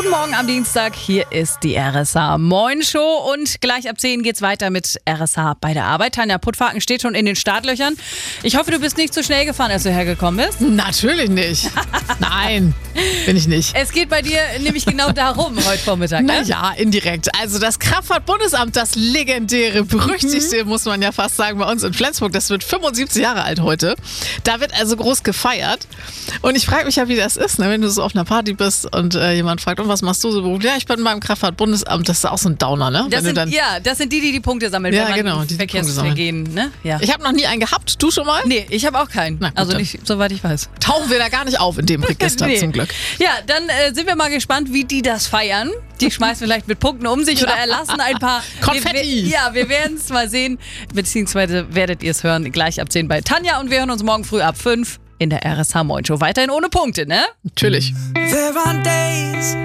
Guten Morgen am Dienstag, hier ist die RSH Moin Show und gleich ab 10 geht's weiter mit RSH bei der Arbeit. Tanja Puttfaken steht schon in den Startlöchern. Ich hoffe, du bist nicht zu schnell gefahren, als du hergekommen bist. Natürlich nicht. Nein, bin ich nicht. Es geht bei dir nämlich genau darum heute Vormittag. Ne? Naja, indirekt. Also das Kraftfahrtbundesamt, das legendäre, berüchtigte, muss man ja fast sagen, bei uns in Flensburg, das wird 75 Jahre alt heute. Da wird also groß gefeiert. Und ich frage mich ja, wie das ist, ne? Wenn du so auf einer Party bist und jemand fragt, und was machst du so beruflich? Ja, ich bin beim Kraftfahrtbundesamt. Das ist auch so ein Downer, ne? Das sind die Punkte sammeln, Ja, wenn man genau, die Verkehrsvergehen. Ne? Ja. Ich habe noch nie einen gehabt. Du schon mal? Nee, ich habe auch keinen. Na gut, Also dann. nicht, soweit ich weiß. Tauchen wir da gar nicht auf in dem Register Nee. zum Glück. Ja, dann sind wir mal gespannt, wie die das feiern. Die schmeißen vielleicht mit Punkten um sich oder erlassen ein paar Konfetti. Wir werden es mal sehen, beziehungsweise werdet ihr es hören gleich ab 10 bei Tanja und wir hören uns morgen früh ab 5 in der RSH Moin Show. Weiterhin ohne Punkte, ne? Natürlich. There are days